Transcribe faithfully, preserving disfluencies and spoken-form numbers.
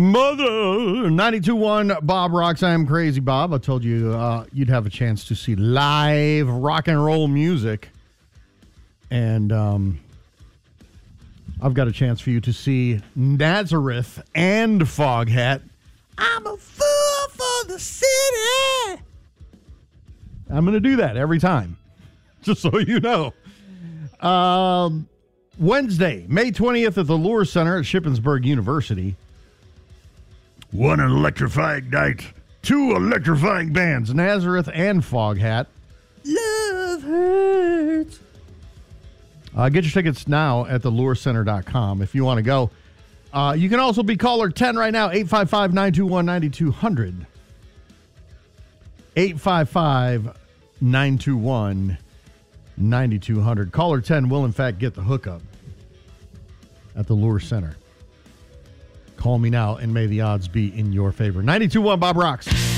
Mother. ninety-two point one Bob Rocks. I am Crazy Bob. I told you uh, you'd have a chance to see live rock and roll music. And um, I've got a chance for you to see Nazareth and Foghat. I'm a fool for the city. I'm going to do that every time, just so you know. Um, Wednesday, May twentieth at the Lure Center at Shippensburg University. One electrifying night. Two electrifying bands, Nazareth and Foghat. Love hurts. Uh, get your tickets now at the lure center dot com if you want to go. Uh, you can also be caller ten right now, eight five five, nine two one, nine two zero zero. eight five five, nine two one, nine two zero zero. Caller ten will, in fact, get the hookup at the Lure Center. Call me now, and may the odds be in your favor. ninety-two point one Bob Rocks.